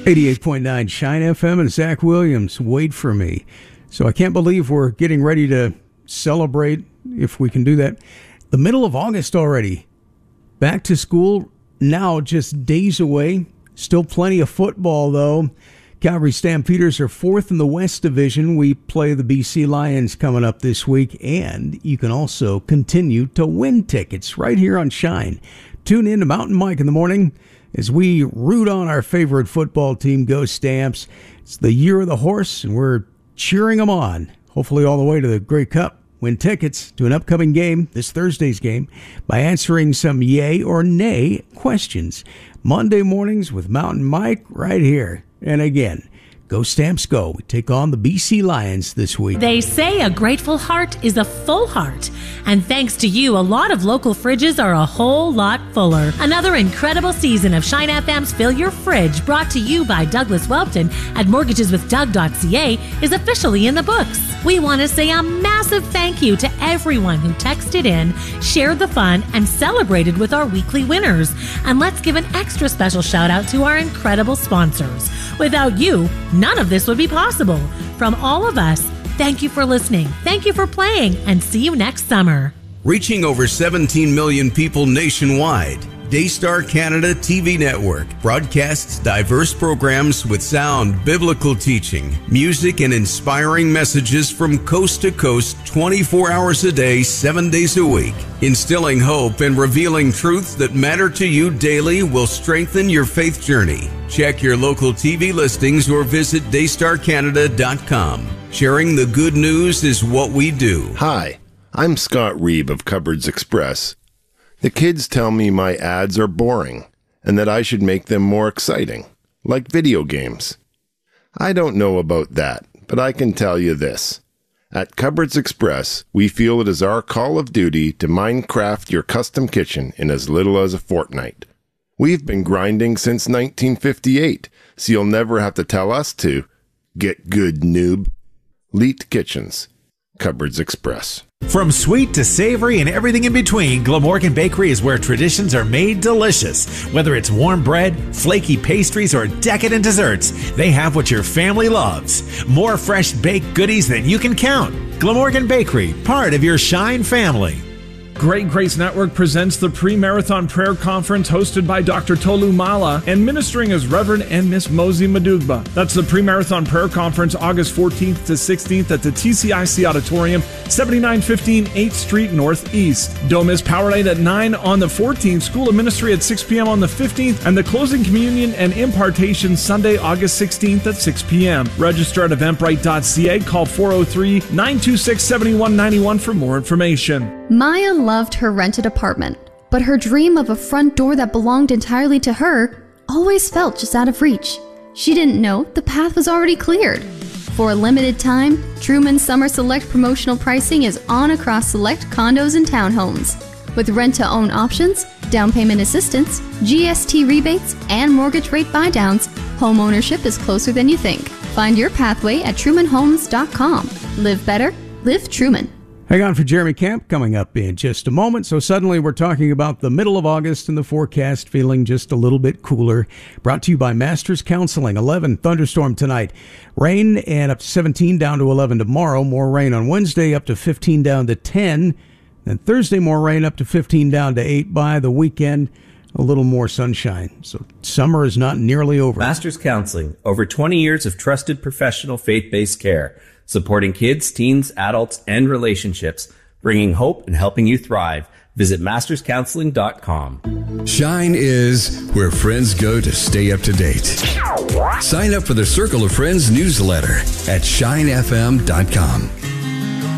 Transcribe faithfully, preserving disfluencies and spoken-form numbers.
eighty-eight point nine Shine F M and Zach Williams, Wait For Me. So I can't believe we're getting ready to celebrate, if we can do that, the middle of August already. Back to school now, just days away. Still plenty of football, though. Calgary Stampeders are fourth in the West Division. We play the B C Lions coming up this week, and you can also continue to win tickets right here on Shine. Tune in to Mountain Mike in the morning as we root on our favorite football team, Go Stamps. It's the year of the horse, and we're cheering them on, hopefully all the way to the Grey Cup. Win tickets to an upcoming game, this Thursday's game, by answering some yay or nay questions. Monday mornings with Mountain Mike right here. And again, Go Stamps Go. We take on the B C Lions this week. They say a grateful heart is a full heart. And thanks to you, a lot of local fridges are a whole lot fuller. Another incredible season of Shine F M's Fill Your Fridge, brought to you by Douglas Welton at mortgages with doug dot c a, is officially in the books. We want to say a massive thank you to everyone who texted in, shared the fun, and celebrated with our weekly winners. And let's give an extra special shout out to our incredible sponsors. Without you, none of this would be possible. From all of us, thank you for listening, thank you for playing, and see you next summer. Reaching over seventeen million people nationwide, Daystar Canada T V Network broadcasts diverse programs with sound, biblical teaching, music, and inspiring messages from coast to coast, twenty-four hours a day, seven days a week. Instilling hope and revealing truths that matter to you daily will strengthen your faith journey. Check your local T V listings or visit daystar canada dot com. Sharing the good news is what we do. Hi, I'm Scott Reeb of Cupboards Express. The kids tell me my ads are boring and that I should make them more exciting, like video games. I don't know about that, but I can tell you this. At Cupboards Express, we feel it is our call of duty to Minecraft your custom kitchen in as little as a fortnight. We've been grinding since nineteen fifty-eight, so you'll never have to tell us to. Get good, noob. Leet Kitchens. Cupboards Express. From sweet to savory and everything in between, Glamorgan Bakery is where traditions are made delicious. Whether it's warm bread, flaky pastries, or decadent desserts, they have what your family loves. More fresh baked goodies than you can count. Glamorgan Bakery, part of your Shine family. Great Grace Network presents the Pre-Marathon Prayer Conference hosted by Doctor Tolu Mala and ministering as Reverend and Miss Mosey Madugba. That's the Pre-Marathon Prayer Conference August fourteenth to sixteenth at the T C I C Auditorium, seventy-nine fifteen eighth Street Northeast. Don't miss Power Night at nine on the fourteenth, School of Ministry at six p.m. on the fifteenth, and the closing communion and impartation Sunday, August sixteenth at six p.m. Register at eventbrite dot c a. Call four oh three, nine two six, seven one nine one for more information. Maya loved her rented apartment, but her dream of a front door that belonged entirely to her always felt just out of reach. She didn't know the path was already cleared. For a limited time, Truman's Summer Select promotional pricing is on across select condos and townhomes. With rent-to-own options, down payment assistance, G S T rebates, and mortgage rate buydowns, home ownership is closer than you think. Find your pathway at truman homes dot com. Live better, live Truman. Hang on for Jeremy Camp coming up in just a moment. So suddenly we're talking about the middle of August and the forecast feeling just a little bit cooler. Brought to you by Masters Counseling. eleven thunderstorm tonight. Rain and up to seventeen down to eleven tomorrow. More rain on Wednesday up to fifteen down to ten. Then Thursday more rain up to fifteen down to eight. By the weekend, a little more sunshine. So summer is not nearly over. Masters Counseling. Over twenty years of trusted professional faith-based care. Supporting kids, teens, adults, and relationships, bringing hope and helping you thrive. Visit masters counseling dot com. Shine is where friends go to stay up to date. Sign up for the Circle of Friends newsletter at shine f m dot com.